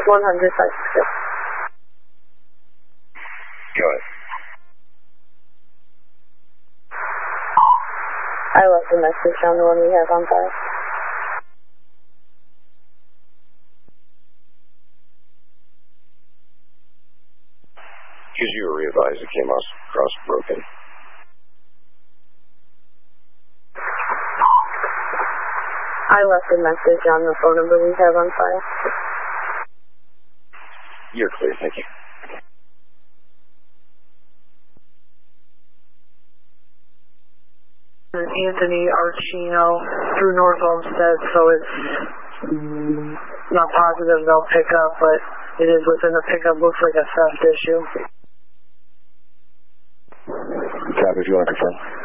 100-566. Go ahead. I left a message on the one we have on file. Because you were readvised it came across broken. I left a message on the phone number we have on file. You're clear, thank you. Anthony Archino through North Olmsted, so it's not positive they'll pick up, but it is within the pickup. Looks like a theft issue. Copy, if you want to confirm.